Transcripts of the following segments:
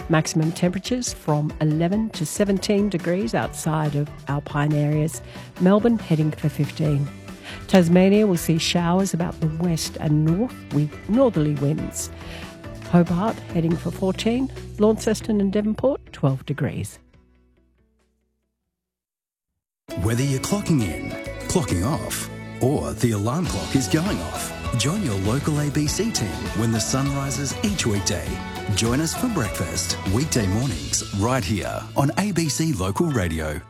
Maximum temperatures from 11 to 17 degrees outside of alpine areas. Melbourne heading for 15. Tasmania will see showers about the west and north with northerly winds. Hobart heading for 14. Launceston and Devonport 12 degrees. Whether you're clocking in, clocking off, or the alarm clock is going off, join your local ABC team when the sun rises each weekday. Join us for breakfast, weekday mornings, right here on ABC Local Radio.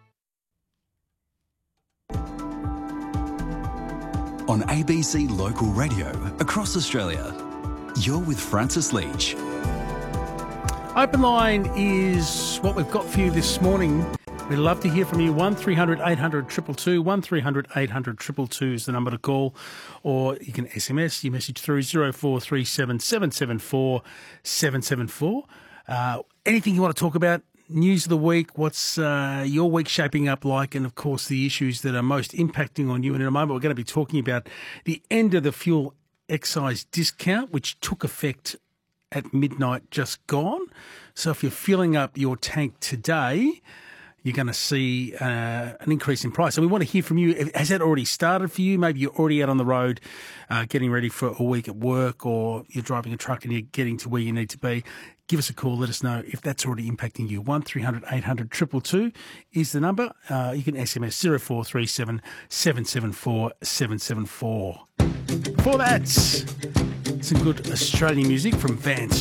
On ABC Local Radio across Australia, you're with Francis Leach. Open line is what we've got for you this morning. We'd love to hear from you. 1300 800 222, 1300 800 222 is the number to call, or you can SMS your message through 0437 774 774. Anything you want to talk about, news of the week, what's your week shaping up like, and of course the issues that are most impacting on you. And in a moment we're going to be talking about the end of the fuel excise discount, which took effect at midnight just gone. So if you're filling up your tank today, you're going to see an increase in price. And we want to hear from you. Has that already started for you? Maybe you're already out on the road getting ready for a week at work, or you're driving a truck and you're getting to where you need to be. Give us a call. Let us know if that's already impacting you. 1300 800 222 is the number. You can SMS 0437 774 774. Before that, some good Australian music from Vance